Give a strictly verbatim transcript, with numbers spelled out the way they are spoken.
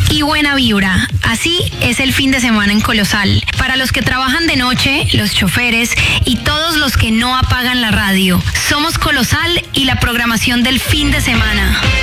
y buena vibra. Así es el fin de semana en Colosal. Para los que trabajan de noche, los choferes y todos los que no apagan la radio. Somos Colosal y la programación del fin de semana.